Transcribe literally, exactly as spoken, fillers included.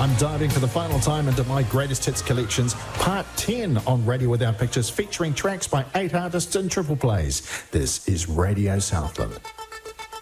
I'm diving for the final time into my greatest hits collections, part ten on Radio Without Pictures, featuring tracks by eight artists in triple plays. This is Radio Southland.